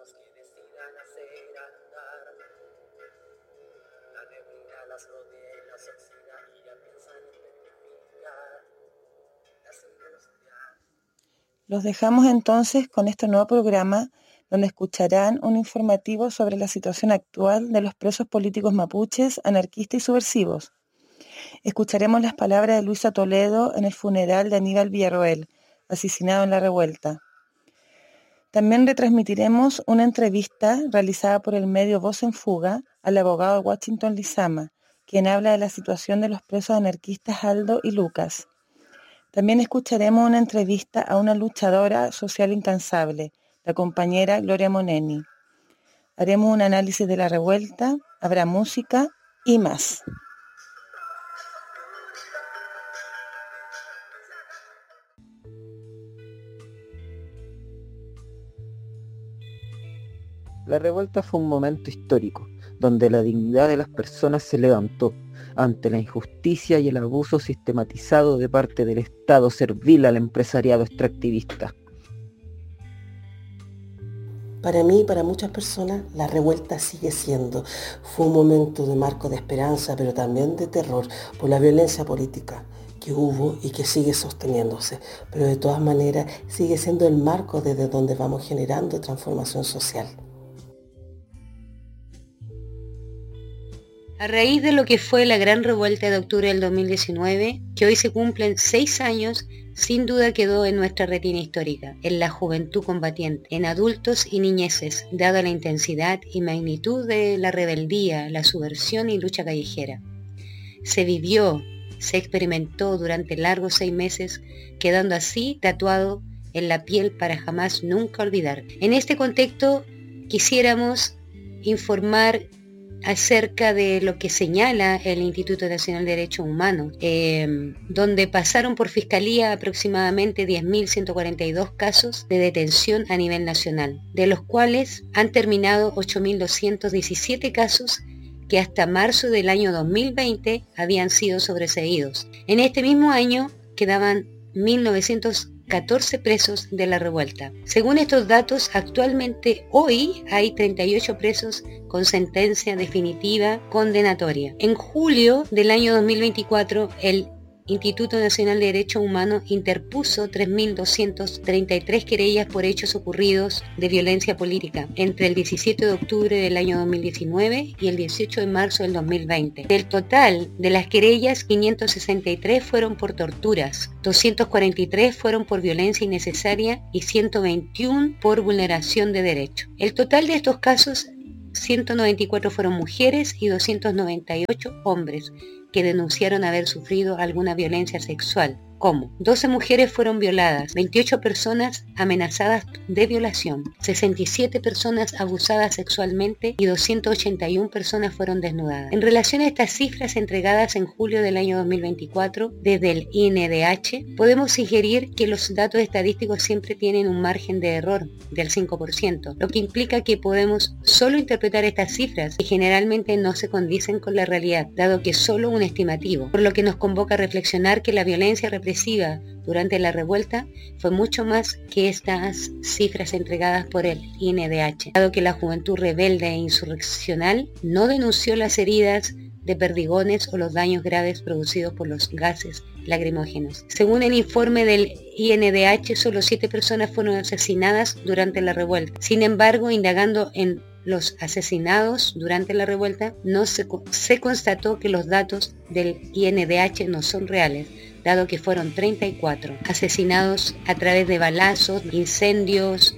los que decidan hacer andar. La neblina las rodea y las oxida y ya piensan en petrificar las industrias. Los dejamos entonces con este nuevo programa donde escucharán un informativo sobre la situación actual de los presos políticos mapuches, anarquistas y subversivos. Escucharemos las palabras de Luisa Toledo en el funeral de Aníbal Villarroel, asesinado en la revuelta. También retransmitiremos una entrevista realizada por el medio Voz en Fuga al abogado Washington Lizama, quien habla de la situación de los presos anarquistas Aldo y Lucas. También escucharemos una entrevista a una luchadora social incansable, la compañera Gloria Moneni. Haremos un análisis de la revuelta, habrá música y más. La revuelta fue un momento histórico, donde la dignidad de las personas se levantó ante la injusticia y el abuso sistematizado de parte del Estado servil al empresariado extractivista. Para mí y para muchas personas, la revuelta sigue siendo. Fue un momento de marco de esperanza, pero también de terror por la violencia política que hubo y que sigue sosteniéndose. Pero de todas maneras, sigue siendo el marco desde donde vamos generando transformación social. A raíz de lo que fue la gran revuelta de octubre del 2019, que hoy se cumplen 6 años, sin duda quedó en nuestra retina histórica, en la juventud combatiente, en adultos y niñeces, dada la intensidad y magnitud de la rebeldía, la subversión y lucha callejera. Se vivió, se experimentó durante largos 6 meses, quedando así tatuado en la piel para jamás nunca olvidar. En este contexto quisiéramos informar acerca de lo que señala el Instituto Nacional de Derechos Humanos, donde pasaron por Fiscalía aproximadamente 10.142 casos de detención a nivel nacional, de los cuales han terminado 8.217 casos que hasta marzo del año 2020 habían sido sobreseídos. En este mismo año quedaban 1.914 presos de la revuelta. Según estos datos, actualmente hoy hay 38 presos con sentencia definitiva condenatoria. En julio del año 2024, el Instituto Nacional de Derechos Humanos interpuso 3.233 querellas por hechos ocurridos de violencia política entre el 17 de octubre del año 2019 y el 18 de marzo del 2020. Del total de las querellas, 563 fueron por torturas, 243 fueron por violencia innecesaria y 121 por vulneración de derechos. El total de estos casos, 194 fueron mujeres y 298 hombres que denunciaron haber sufrido alguna violencia sexual, como 12 mujeres fueron violadas, 28 personas amenazadas de violación, 67 personas abusadas sexualmente y 281 personas fueron desnudadas. En relación a estas cifras entregadas en julio del año 2024 desde el INDH, podemos sugerir que los datos estadísticos siempre tienen un margen de error del 5%, lo que implica que podemos solo interpretar estas cifras y generalmente no se condicen con la realidad, dado que es solo un estimativo, por lo que nos convoca a reflexionar que la violencia represiva durante la revuelta fue mucho más que estas cifras entregadas por el INDH, dado que la juventud rebelde e insurreccional no denunció las heridas de perdigones o los daños graves producidos por los gases lacrimógenos. Según el informe del INDH, solo 7 personas fueron asesinadas durante la revuelta. Sin embargo, indagando en los asesinados durante la revuelta, no se constató que los datos del INDH no son reales, dado que fueron 34 asesinados a través de balazos, incendios,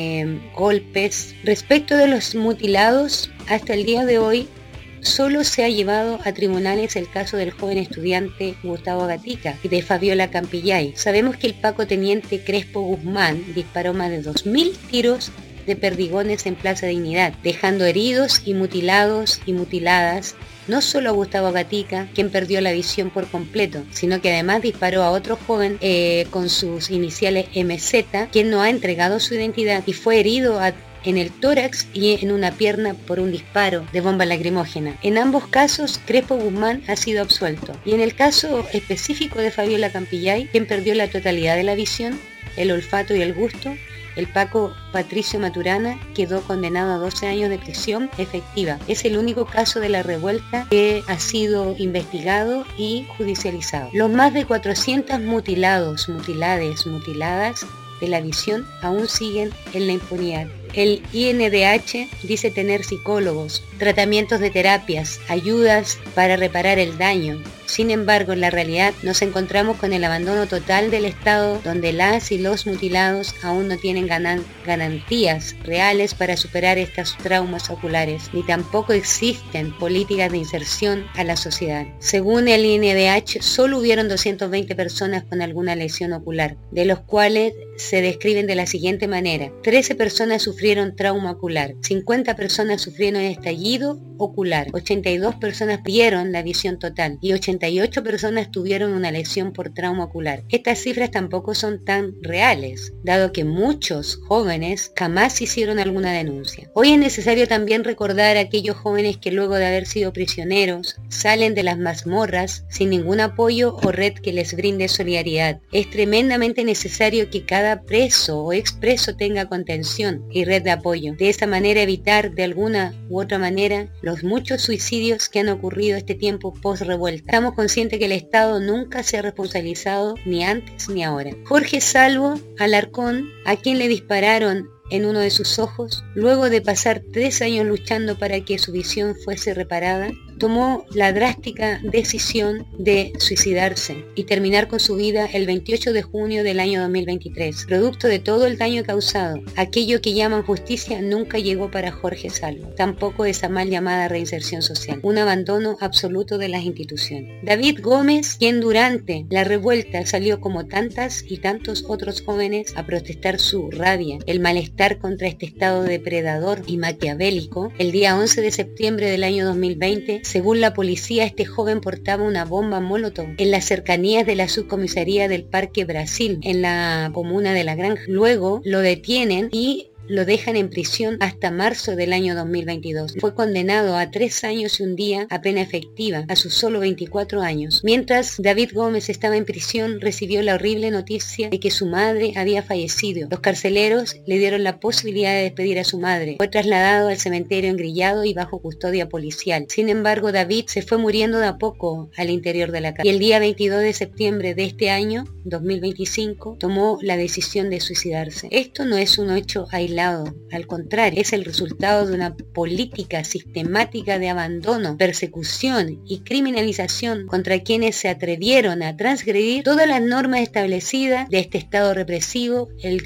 golpes. Respecto de los mutilados, hasta el día de hoy solo se ha llevado a tribunales el caso del joven estudiante Gustavo Gatica y de Fabiola Campillay. Sabemos que el Paco Teniente Crespo Guzmán disparó más de 2.000 tiros de perdigones en Plaza Dignidad, dejando heridos y mutilados y mutiladas no solo a Gustavo Gatica, quien perdió la visión por completo, sino que además disparó a otro joven con sus iniciales MZ, quien no ha entregado su identidad y fue herido en el tórax y en una pierna por un disparo de bomba lacrimógena. En ambos casos, Crespo Guzmán ha sido absuelto. Y en el caso específico de Fabiola Campillay, quien perdió la totalidad de la visión, el olfato y el gusto, El Paco Patricio Maturana quedó condenado a 12 años de prisión efectiva. Es el único caso de la revuelta que ha sido investigado y judicializado. Los más de 400 mutilados, mutiladas de la visión aún siguen en la impunidad. El INDH dice tener psicólogos, tratamientos de terapias, ayudas para reparar el daño. Sin embargo, en la realidad nos encontramos con el abandono total del Estado, donde las y los mutilados aún no tienen garantías reales para superar estos traumas oculares, ni tampoco existen políticas de inserción a la sociedad. Según el INDH, solo hubieron 220 personas con alguna lesión ocular, de los cuales se describen de la siguiente manera: 13 personas sufrieron trauma ocular, 50 personas sufrieron estallido ocular, 82 personas perdieron la visión total y 88 personas tuvieron una lesión por trauma ocular. Estas cifras tampoco son tan reales, dado que muchos jóvenes jamás hicieron alguna denuncia. Hoy es necesario también recordar a aquellos jóvenes que luego de haber sido prisioneros salen de las mazmorras sin ningún apoyo o red que les brinde solidaridad. Es tremendamente necesario que cada preso o expreso tenga contención y red de apoyo. De esa manera evitar de alguna u otra manera los muchos suicidios que han ocurrido este tiempo post-revuelta. Estamos conscientes que el Estado nunca se ha responsabilizado ni antes ni ahora. Jorge Salvo Alarcón, a quien le dispararon en uno de sus ojos, luego de pasar 3 años luchando para que su visión fuese reparada, tomó la drástica decisión de suicidarse y terminar con su vida el 28 de junio del año 2023. Producto de todo el daño causado, aquello que llaman justicia nunca llegó para Jorge Salvo, tampoco esa mal llamada reinserción social, un abandono absoluto de las instituciones. David Gómez, quien durante la revuelta salió como tantas y tantos otros jóvenes a protestar su rabia, el malestar contra este Estado depredador y maquiavélico, el día 11 de septiembre del año 2020, según la policía, este joven portaba una bomba molotov en las cercanías de la subcomisaría del Parque Brasil, en la comuna de La Granja. Luego lo detienen y lo dejan en prisión hasta marzo del año 2022. Fue condenado a 3 años y 1 día a pena efectiva, a sus solo 24 años. Mientras David Gómez estaba en prisión, recibió la horrible noticia de que su madre había fallecido. Los carceleros le dieron la posibilidad de despedir a su madre. Fue trasladado al cementerio engrillado y bajo custodia policial. Sin embargo, David se fue muriendo de a poco al interior de la cárcel. Y el día 22 de septiembre de este año, 2025, tomó la decisión de suicidarse. Esto no es un hecho aislado. Al contrario, es el resultado de una política sistemática de abandono, persecución y criminalización contra quienes se atrevieron a transgredir todas las normas establecidas de este Estado represivo el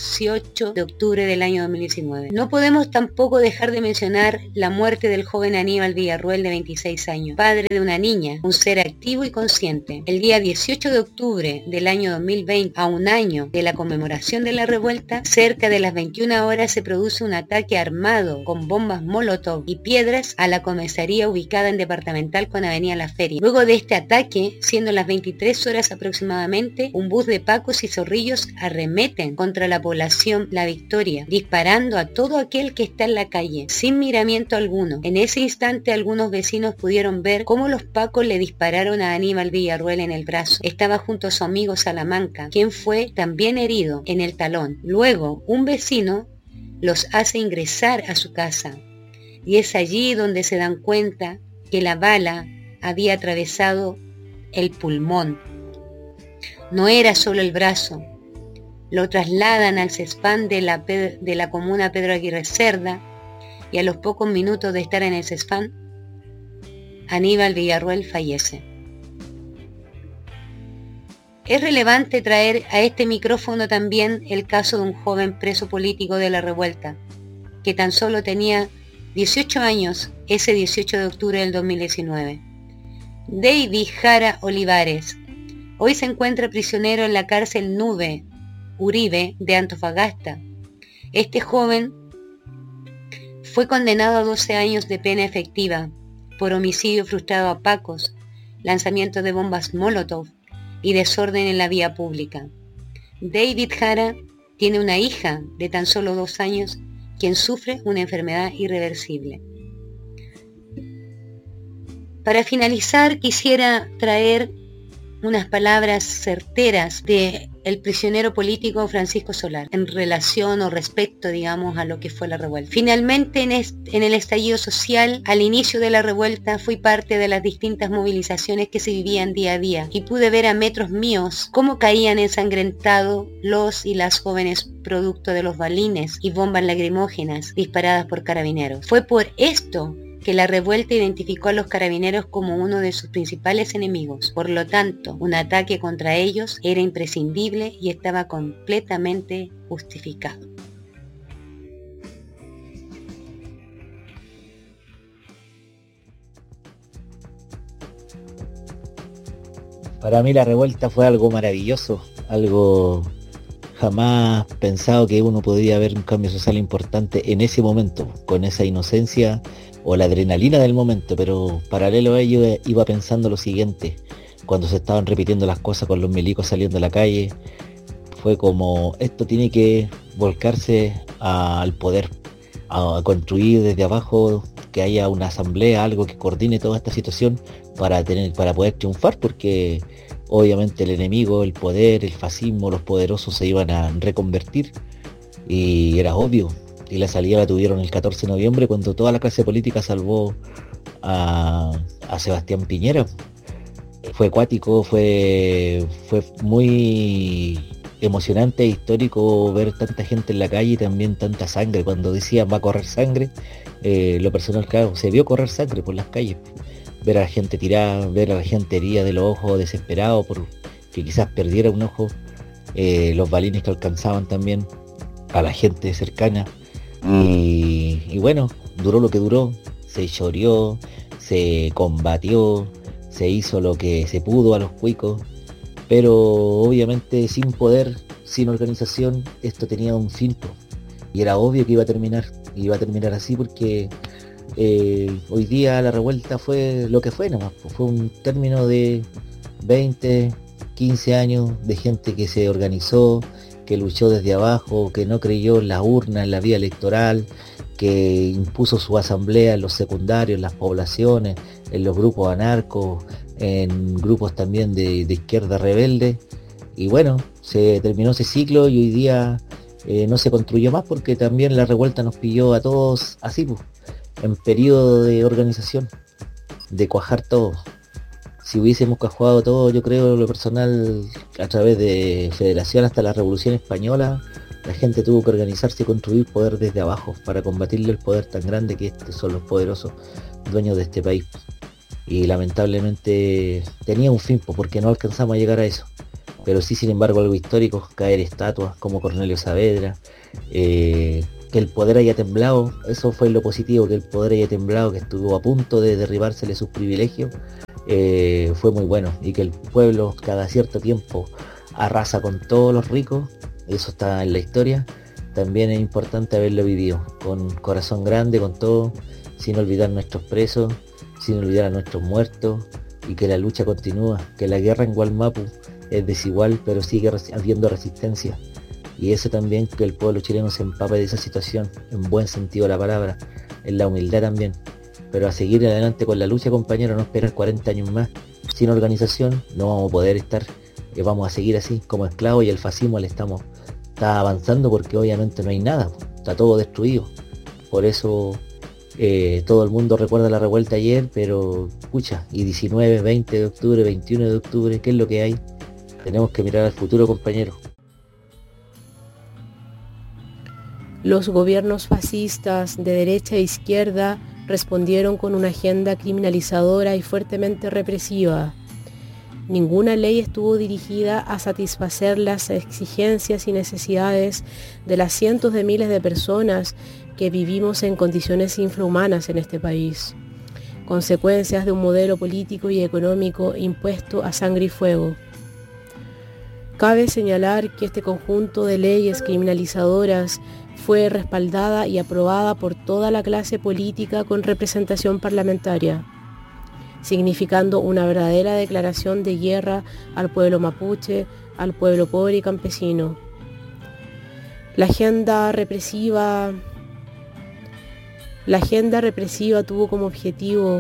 18 de octubre del año 2019. No podemos tampoco dejar de mencionar la muerte del joven Aníbal Villarroel, de 26 años, padre de una niña, un ser activo y consciente. El día 18 de octubre del año 2020, a 1 año de la conmemoración de la revuelta, cerca de las 21 horas se produce un ataque armado con bombas molotov y piedras a la comisaría ubicada en Departamental con Avenida La Feria. Luego de este ataque, siendo las 23 horas aproximadamente, un bus de pacos y zorrillos arremeten contra la población La Victoria, disparando a todo aquel que está en la calle, sin miramiento alguno. En ese instante, algunos vecinos pudieron ver cómo los pacos le dispararon a Aníbal Villarroel en el brazo. Estaba junto a su amigo Salamanca, quien fue también herido en el talón. Luego, un vecino los hace ingresar a su casa y es allí donde se dan cuenta que la bala había atravesado el pulmón. No era solo el brazo. Lo trasladan al CESFAM de la comuna Pedro Aguirre Cerda y a los pocos minutos de estar en el CESFAM, Aníbal Villarroel fallece. Es relevante traer a este micrófono también el caso de un joven preso político de la revuelta, que tan solo tenía 18 años ese 18 de octubre del 2019. David Jara Olivares. Hoy se encuentra prisionero en la cárcel Nube Uribe de Antofagasta. Este joven fue condenado a 12 años de pena efectiva por homicidio frustrado a pacos, lanzamiento de bombas molotov y desorden en la vía pública. David Jara tiene una hija de tan solo 2 años quien sufre una enfermedad irreversible. Para finalizar, quisiera traer unas palabras certeras de el prisionero político Francisco Solá en relación o respecto, digamos, a lo que fue la revuelta. Finalmente, en el estallido social, al inicio de la revuelta, fui parte de las distintas movilizaciones que se vivían día a día y pude ver a metros míos cómo caían ensangrentados los y las jóvenes producto de los balines y bombas lacrimógenas disparadas por carabineros. Fue por esto que la revuelta identificó a los carabineros como uno de sus principales enemigos. Por lo tanto, un ataque contra ellos era imprescindible y estaba completamente justificado. Para mí la revuelta fue algo maravilloso, algo jamás pensado que uno podría ver un cambio social importante en ese momento, con esa inocencia o la adrenalina del momento, pero paralelo a ello iba pensando lo siguiente, cuando se estaban repitiendo las cosas con los milicos saliendo a la calle, fue como, esto tiene que volcarse al poder, a construir desde abajo, que haya una asamblea, algo que coordine toda esta situación para poder triunfar, porque obviamente el enemigo, el poder, el fascismo, los poderosos se iban a reconvertir y era obvio. Y la salida la tuvieron el 14 de noviembre cuando toda la clase política salvó a Sebastián Piñera. Fue acuático, fue muy emocionante e histórico ver tanta gente en la calle y también tanta sangre. Cuando decían va a correr sangre, lo personal, claro, se vio correr sangre por las calles. Ver a la gente tirada, ver a la gente herida de los ojos, desesperado por que quizás perdiera un ojo, los balines que alcanzaban también a la gente cercana. Y bueno, duró lo que duró, se choreó, se combatió, se hizo lo que se pudo a los cuicos, pero obviamente sin poder, sin organización, esto tenía un fin, y era obvio que iba a terminar así porque hoy día la revuelta fue lo que fue nomás, fue un término de 20, 15 años de gente que se organizó, que luchó desde abajo, que no creyó en la urna, en la vía electoral, que impuso su asamblea en los secundarios, en las poblaciones, en los grupos anarcos, en grupos también de izquierda rebelde. Y bueno, se terminó ese ciclo y hoy día no se construyó más porque también la revuelta nos pilló a todos así, pues, en periodo de organización, de cuajar todo. Si hubiésemos cuajado todo, yo creo, lo personal, a través de federación hasta la Revolución Española, la gente tuvo que organizarse y construir poder desde abajo para combatirle el poder tan grande que son los poderosos dueños de este país. Y lamentablemente tenía un fin, porque no alcanzamos a llegar a eso. Pero sí, sin embargo, algo histórico, caer estatuas como Cornelio Saavedra, que el poder haya temblado, eso fue lo positivo, que el poder haya temblado, que estuvo a punto de derribársele sus privilegios. Fue muy bueno, y que el pueblo cada cierto tiempo arrasa con todos los ricos, eso está en la historia. También es importante haberlo vivido con corazón grande, con todo, sin olvidar nuestros presos, sin olvidar a nuestros muertos, y que la lucha continúa, que la guerra en Gualmapu es desigual, pero sigue habiendo resistencia, y eso también, que el pueblo chileno se empape de esa situación, en buen sentido de la palabra, en la humildad también. Pero a seguir adelante con la lucha, compañeros, no esperar 40 años más. Sin organización no vamos a poder estar, vamos a seguir así como esclavos, y el fascismo está avanzando porque obviamente no hay nada, está todo destruido. Por eso todo el mundo recuerda la revuelta ayer, pero pucha, y 19, 20 de octubre, 21 de octubre, ¿qué es lo que hay? Tenemos que mirar al futuro, compañeros. Los gobiernos fascistas de derecha e izquierda respondieron con una agenda criminalizadora y fuertemente represiva. Ninguna ley estuvo dirigida a satisfacer las exigencias y necesidades de las cientos de miles de personas que vivimos en condiciones infrahumanas en este país, consecuencias de un modelo político y económico impuesto a sangre y fuego. Cabe señalar que este conjunto de leyes criminalizadoras fue respaldada y aprobada por toda la clase política con representación parlamentaria, significando una verdadera declaración de guerra al pueblo mapuche, al pueblo pobre y campesino. La agenda represiva tuvo como objetivo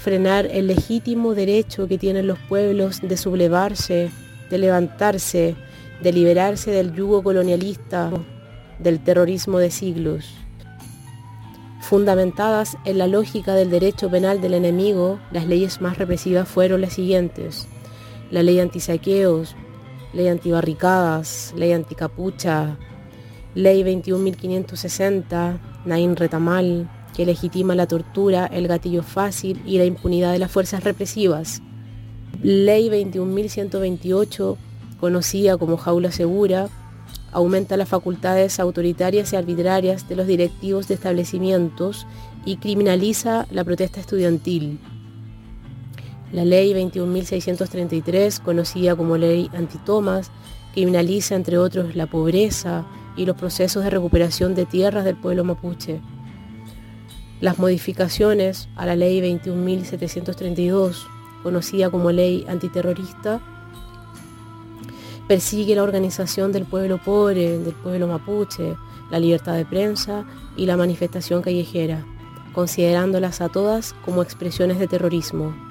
frenar el legítimo derecho que tienen los pueblos de sublevarse, de levantarse, de liberarse del yugo colonialista, del terrorismo de siglos. Fundamentadas en la lógica del derecho penal del enemigo, las leyes más represivas fueron las siguientes: la ley antisaqueos, ley antibarricadas, ley anticapucha, ley 21.560, Naín Retamal, que legitima la tortura, el gatillo fácil y la impunidad de las fuerzas represivas. Ley 21.128, conocida como jaula segura, aumenta las facultades autoritarias y arbitrarias de los directivos de establecimientos y criminaliza la protesta estudiantil. La ley 21.633, conocida como ley Anti-Thomas, criminaliza entre otros la pobreza y los procesos de recuperación de tierras del pueblo mapuche. Las modificaciones a la ley 21.732, conocida como ley antiterrorista, persigue la organización del pueblo pobre, del pueblo mapuche, la libertad de prensa y la manifestación callejera, considerándolas a todas como expresiones de terrorismo.